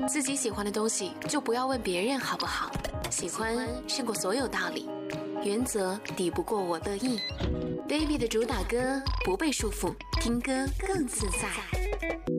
自己喜欢的东西就不要问别人好不好，喜欢胜过所有道理，原则抵不过我乐意。Baby 的主打歌不被束缚，听歌更自在。